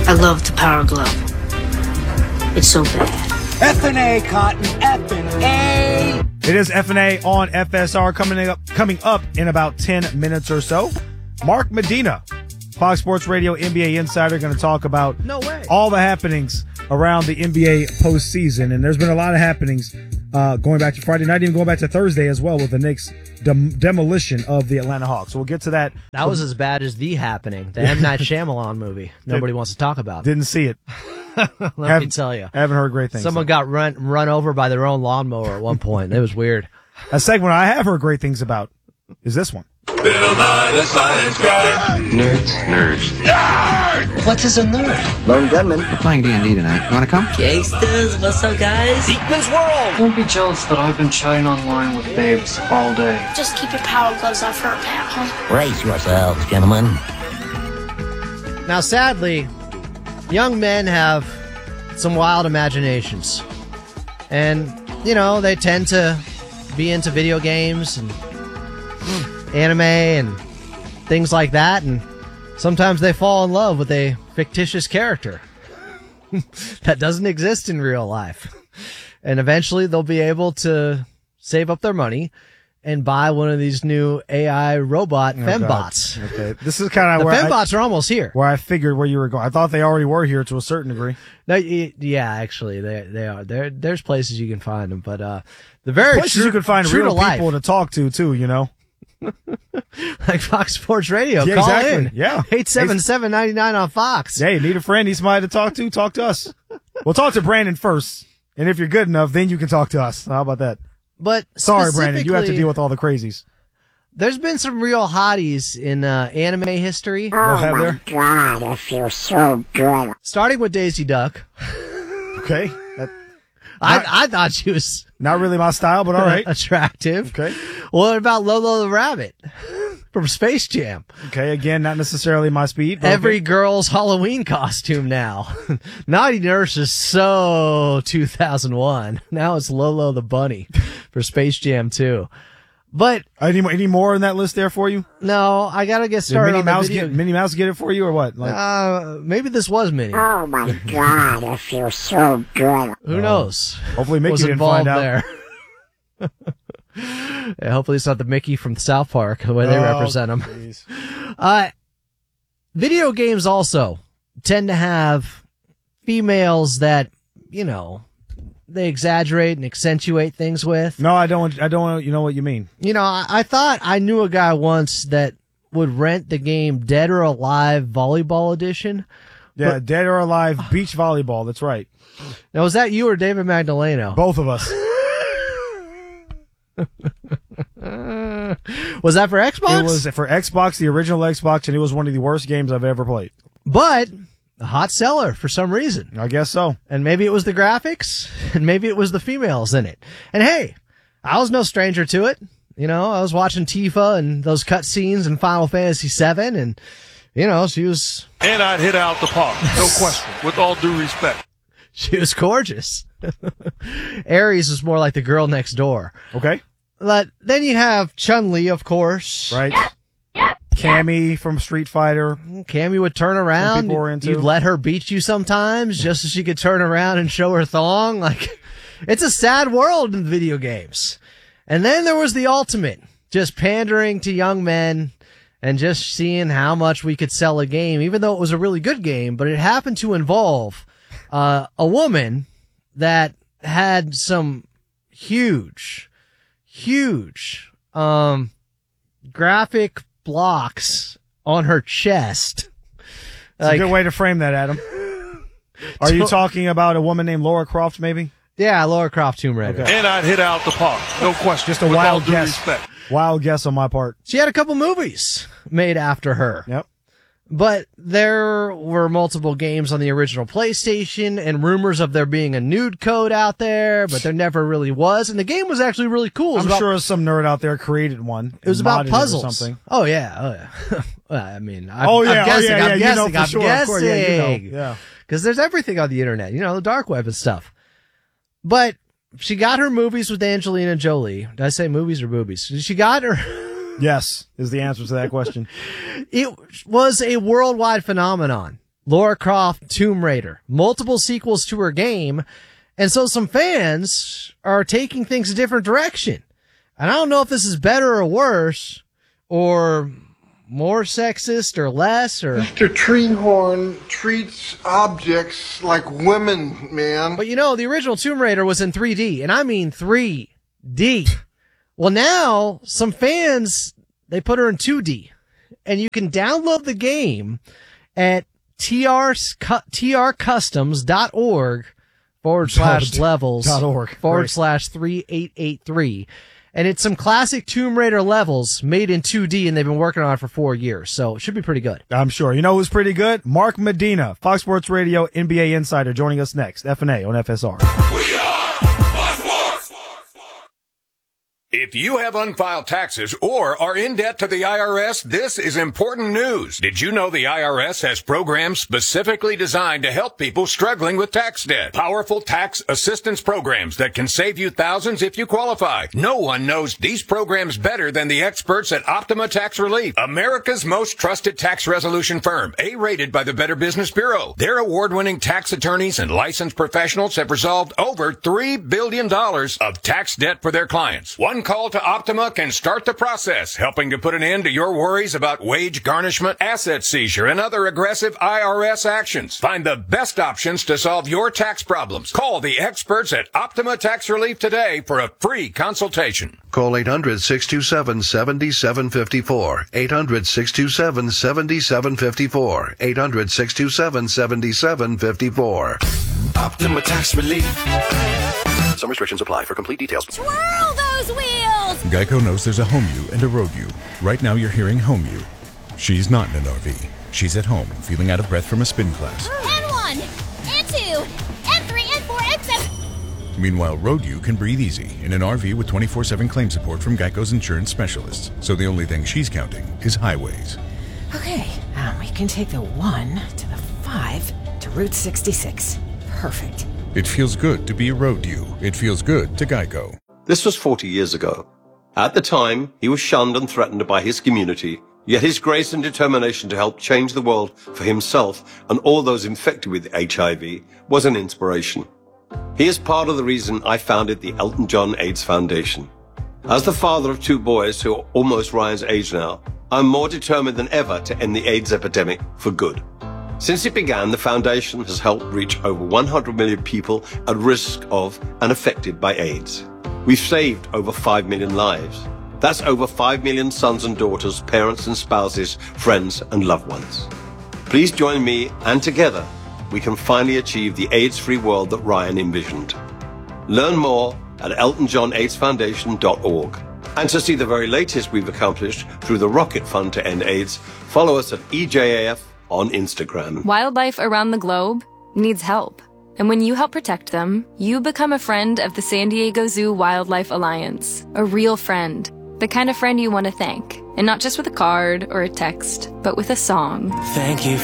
I love the Power Glove. It's so bad. F&A, Cotton, F&A. It is F&A on FSR coming up in about 10 minutes or so. Mark Medina, Fox Sports Radio NBA Insider, going to talk about all the happenings around the NBA postseason. And there's been a lot of happenings going back to Friday night, even going back to Thursday as well with the Knicks' demolition of the Atlanta Hawks. So we'll get to that. That was as bad as The Happening, the M. Night Shyamalan movie. Nobody wants to talk about it. Didn't see it. Let me tell you. I haven't heard great things. Someone got run over by their own lawnmower at one point. It was weird. A segment I have heard great things about is this one. Bill Nye, the science guy. Nerds. Nerd! What is a nerd? Lone gunman. We're playing D&D tonight. You want to come? Gangsters, what's up, guys? Beakman's World! Don't be jealous that I've been chatting online with babes all day. Just keep your power gloves off her, pal. Brace yourselves, gentlemen. Now, sadly, young men have some wild imaginations. And, they tend to be into video games and anime and things like that. And sometimes they fall in love with a fictitious character that doesn't exist in real life. And eventually they'll be able to save up their money and buy one of these new AI robot fembots. God. Okay, this is kind of where fembots are almost here. Where I figured where you were going. I thought they already were here to a certain degray. No, yeah, actually, they are. There's places you can find them, but the very places you can find real people to talk to too. Like Fox Sports Radio. Yeah, call exactly. in. Yeah, 877-99 on Fox. Yeah, you need a friend, need somebody to talk to. Talk to us. We'll talk to Brandon first, and if you're good enough, then you can talk to us. How about that? But sorry, Brandon, you have to deal with all the crazies. There's been some real hotties in anime history. Oh, my God, I feel so good. Starting with Daisy Duck. Okay. I thought she was... Not really my style, but all right. Attractive. Okay. What about Lolo the Rabbit from Space Jam? Okay, again, not necessarily my speed. But Every girl's Halloween costume now. Naughty Nurse is so 2001. Now it's Lolo the Bunny for Space Jam 2. But any more on that list there for you? No, I gotta get started. Did Minnie Mouse get it for you or what? Maybe this was Minnie. Oh my God, I feel so good. Who knows? Hopefully Mickey was didn't involved find out. there. Yeah, hopefully it's not the Mickey from South Park, the way they represent him. Video games also tend to have females that, they exaggerate and accentuate things with. No, I don't know what you mean. I thought I knew a guy once that would rent the game Dead or Alive Volleyball Edition. Yeah, Dead or Alive Beach Volleyball. That's right. Now, was that you or David Magdaleno? Both of us. Was that for Xbox? It was for Xbox, the original Xbox, and it was one of the worst games I've ever played. But a hot seller for some reason. I guess so. And maybe it was the graphics, and maybe it was the females in it. And hey, I was no stranger to it. I was watching Tifa and those cutscenes in Final Fantasy VII, and, she was... And I'd hit out the park, no question, with all due respect. She was gorgeous. Ares was more like the girl next door. Okay. But then you have Chun-Li, of course. Right. Cammy from Street Fighter. Cammy would turn around. You'd let her beat you sometimes just so she could turn around and show her thong. Like, it's a sad world in video games. And then there was the ultimate, just pandering to young men and just seeing how much we could sell a game, even though it was a really good game, but it happened to involve a woman that had some huge graphic blocks on her chest. It's a good way to frame that, Adam. Are you talking about a woman named Lara Croft, maybe? Yeah, Lara Croft Tomb Raider. Okay. And I'd hit out the park, no question. Just a wild guess. Wild guess on my part. She had a couple movies made after her. Yep. But there were multiple games on the original PlayStation and rumors of there being a nude code out there, but there never really was. And the game was actually really cool. I'm sure some nerd out there created one. It was about puzzles. Or something. Oh, yeah. Well, I mean, I'm guessing. I'm guessing. I'm guessing. Yeah. Because there's everything on the internet, the dark web and stuff. But she got her movies with Angelina Jolie. Did I say movies or boobies? She got her... Yes, is the answer to that question. It was a worldwide phenomenon. Lara Croft Tomb Raider, multiple sequels to her game. And so some fans are taking things a different direction. And I don't know if this is better or worse, or more sexist or less, or... Mr. Treehorn treats objects like women, man. But the original Tomb Raider was in 3D, and I mean 3D. Well, now, some fans, they put her in 2D. And you can download the game at trcustoms.org/levels/3883. And it's some classic Tomb Raider levels made in 2D, and they've been working on it for 4 years. So it should be pretty good. I'm sure. You know who's pretty good? Mark Medina, Fox Sports Radio NBA insider, joining us next. F&A on FSR. We are Fox Sports. If you have unfiled taxes or are in debt to the IRS, this is important news. Did you know the IRS has programs specifically designed to help people struggling with tax debt? Powerful tax assistance programs that can save you thousands if you qualify. No one knows these programs better than the experts at Optima Tax Relief, America's most trusted tax resolution firm, A-rated by the Better Business Bureau. Their award-winning tax attorneys and licensed professionals have resolved over $3 billion of tax debt for their clients. One call to Optima can start the process, helping to put an end to your worries about wage garnishment, asset seizure, and other aggressive IRS actions. Find the best options to solve your tax problems. Call the experts at Optima Tax Relief today for a free consultation. Call 800-627-7754. 800-627-7754. 800-627-7754. Optima Tax Relief. Some restrictions apply. For complete details. Twirl those wheels! Geico knows there's a home you and a road you. Right now you're hearing home you. She's not in an RV. She's at home, feeling out of breath from a spin class. And 1, and 2, and 3, and 4, and 7. Meanwhile, road you can breathe easy in an RV with 24/7 claim support from Geico's insurance specialists. So the only thing she's counting is highways. Okay, we can take the 1 to the 5 to Route 66. Perfect. It feels good to be a road you. It feels good to Geico. This was 40 years ago. At the time, he was shunned and threatened by his community, yet his grace and determination to help change the world for himself and all those infected with HIV was an inspiration. He is part of the reason I founded the Elton John AIDS Foundation. As the father of 2 boys who are almost Ryan's age now, I'm more determined than ever to end the AIDS epidemic for good. Since it began, the foundation has helped reach over 100 million people at risk of and affected by AIDS. We've saved over 5 million lives. That's over 5 million sons and daughters, parents and spouses, friends and loved ones. Please join me, and together we can finally achieve the AIDS-free world that Ryan envisioned. Learn more at eltonjohnaidsfoundation.org. And to see the very latest we've accomplished through the Rocket Fund to End AIDS, follow us at EJAF on Instagram. Wildlife around the globe needs help. And when you help protect them, you become a friend of the San Diego Zoo Wildlife Alliance. A real friend. The kind of friend you want to thank. And not just with a card or a text, but with a song. Thank you